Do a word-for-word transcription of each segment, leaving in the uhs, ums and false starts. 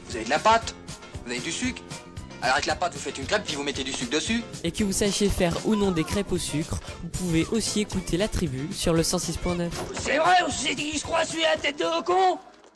Vous avez de la pâte, vous avez du sucre. Alors avec la pâte, vous faites une crêpe, puis vous mettez du sucre dessus. Et que vous sachiez faire ou non des crêpes au sucre, vous pouvez aussi écouter La Tribu sur le cent six point neuf. C'est vrai, on s'est dit, je crois, celui-là, tête de con.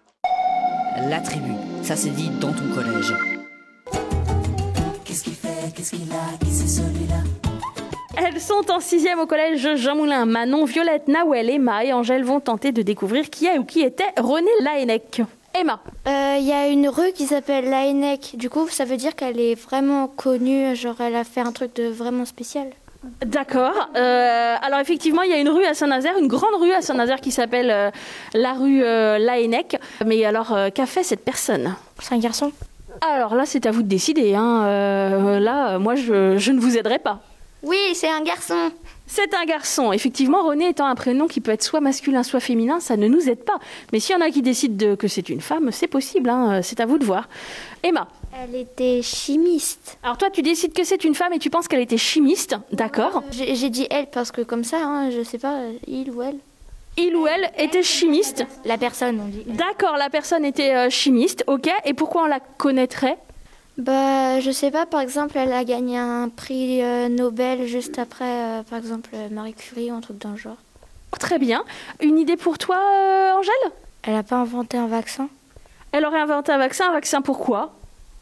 La Tribu, ça s'est dit dans ton collège. Qu'est-ce qu'il fait, qu'est-ce qu'il a, qui c'est celui-là? Elles sont en sixième au collège Jean Moulin. Manon, Violette, Nawel, Emma et Angèle vont tenter de découvrir qui est ou qui était René Laennec. Emma. Il euh, y a une rue qui s'appelle Laennec. Du coup, ça veut dire qu'elle est vraiment connue. Genre, elle a fait un truc de vraiment spécial. D'accord. Euh, alors effectivement, il y a une rue à Saint-Nazaire, une grande rue à Saint-Nazaire qui s'appelle euh, la rue euh, Laennec. Mais alors, euh, qu'a fait cette personne? C'est un garçon. Alors là, c'est à vous de décider. Hein. Euh, là, moi, je, je ne vous aiderai pas. Oui, c'est un garçon. C'est un garçon. Effectivement, René étant un prénom qui peut être soit masculin, soit féminin, ça ne nous aide pas. Mais s'il y en a qui décident de, que c'est une femme, c'est possible. Hein. C'est à vous de voir. Emma. Elle était chimiste. Alors toi, tu décides que c'est une femme et tu penses qu'elle était chimiste. D'accord. Euh, j'ai, j'ai dit elle parce que comme ça, hein, je sais pas, il ou elle. Il ou elle était chimiste. La personne, on dit. D'accord, la personne était euh, chimiste. Ok. Et pourquoi on la connaîtrait? Bah, je sais pas, par exemple, elle a gagné un prix euh, Nobel juste après, euh, par exemple, Marie Curie ou un truc dans le genre. Très bien. Une idée pour toi, euh, Angèle? Elle a pas inventé un vaccin? Elle aurait inventé un vaccin. Un vaccin pourquoi?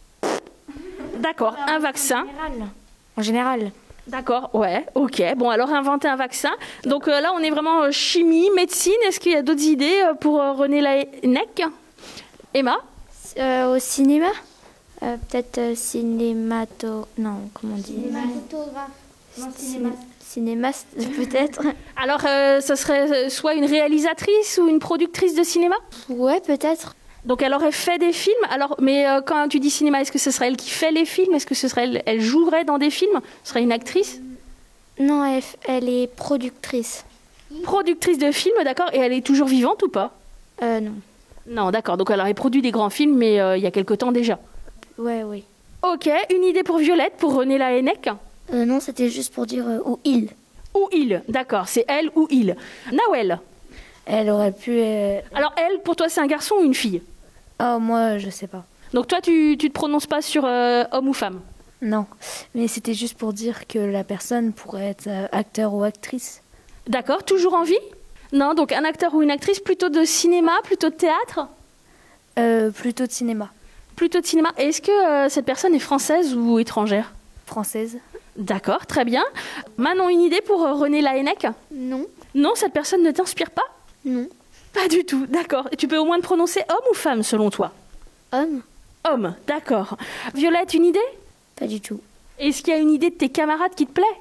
D'accord, un vaccin. En général. En général. D'accord, ouais, ok. Bon, alors inventer un vaccin. Donc euh, là, on est vraiment euh, chimie, médecine. Est-ce qu'il y a d'autres idées euh, pour euh, René Laennec? Emma? euh, Au cinéma Euh, peut-être euh, cinémato... Non, comment on dit? Cinématographe. Cinéma, peut-être. Alors, euh, ce serait soit une réalisatrice ou une productrice de cinéma? Ouais, peut-être. Donc, elle aurait fait des films. Alors, mais euh, quand tu dis cinéma, est-ce que ce serait elle qui fait les films? Est-ce que ce serait elle, elle jouerait dans des films? Ce serait une actrice? Non, elle, elle est productrice. Productrice de films, d'accord. Et elle est toujours vivante ou pas? Euh, non. Non, d'accord. Donc, elle aurait produit des grands films, mais euh, il y a quelque temps déjà. Ouais, oui. Ok, une idée pour Violette, pour René Laennec? euh, Non, c'était juste pour dire euh, ou il. Ou il, d'accord, c'est elle ou il. Nawel. Elle aurait pu... Euh... Alors elle, pour toi, c'est un garçon ou une fille? Oh, moi, je sais pas. Donc toi, tu, tu te prononces pas sur euh, homme ou femme? Non, mais c'était juste pour dire que la personne pourrait être euh, acteur ou actrice. D'accord, toujours en vie? Non, donc un acteur ou une actrice, plutôt de cinéma, plutôt de théâtre? euh, Plutôt de cinéma. Plutôt de cinéma. Est-ce que euh, cette personne est française ou étrangère? Française. D'accord, très bien. Manon, une idée pour euh, René Laennec? Non. Non, cette personne ne t'inspire pas? Non. Pas du tout, d'accord. Et tu peux au moins te prononcer homme ou femme, selon toi? Homme. Homme, d'accord. Violette, une idée? Pas du tout. Est-ce qu'il y a une idée de tes camarades qui te plaît?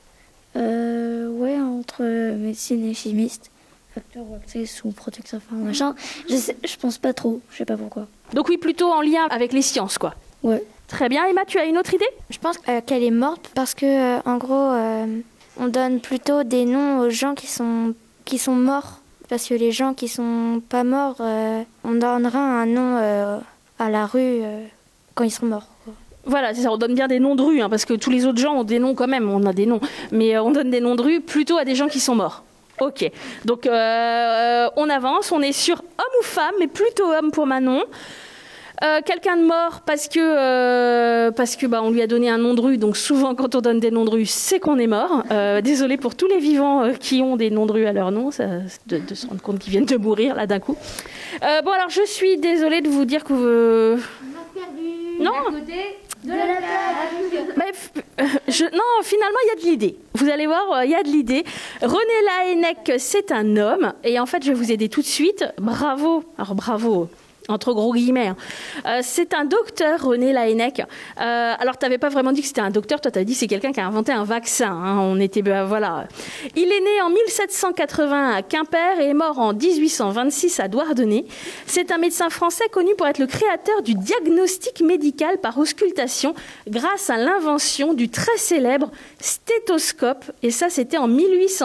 Euh, ouais, entre médecine et chimiste, acteur ou actrice ou producteur, enfin machin, je, sais, je pense pas trop, je sais pas pourquoi. Donc oui, plutôt en lien avec les sciences, quoi. Ouais. Très bien, Emma, tu as une autre idée? Je pense euh, qu'elle est morte parce que, euh, en gros, euh, on donne plutôt des noms aux gens qui sont, qui sont morts. Parce que les gens qui sont pas morts, euh, on donnera un nom euh, à la rue euh, quand ils seront morts, quoi. Voilà, c'est ça, on donne bien des noms de rue, hein, parce que tous les autres gens ont des noms quand même, on a des noms. Mais euh, on donne des noms de rue plutôt à des gens qui sont morts. Ok, donc euh, on avance, on est sur homme ou femme, mais plutôt homme pour Manon. Euh, quelqu'un de mort parce que, euh, parce que bah, on lui a donné un nom de rue, donc souvent quand on donne des noms de rue, c'est qu'on est mort. Euh, désolé pour tous les vivants euh, qui ont des noms de rue à leur nom, ça, de, de se rendre compte qu'ils viennent de mourir là d'un coup. Euh, bon alors je suis désolée de vous dire que vous... Non. De la table. Mais, euh, je, non, finalement, il y a de l'idée. Vous allez voir, il y a de l'idée. René Laennec, c'est un homme. Et en fait, je vais vous aider tout de suite. Bravo. Alors, bravo. Entre gros guillemets. Hein. Euh, c'est un docteur, René Laennec. Euh, alors, tu n'avais pas vraiment dit que c'était un docteur. Toi, tu as dit que c'est quelqu'un qui a inventé un vaccin. Hein. On était, ben, voilà. Il est né en mille sept cent quatre-vingts à Quimper et est mort en dix-huit cent vingt-six à Douarnenez. C'est un médecin français connu pour être le créateur du diagnostic médical par auscultation grâce à l'invention du très célèbre stéthoscope. Et ça, c'était en mille huit cent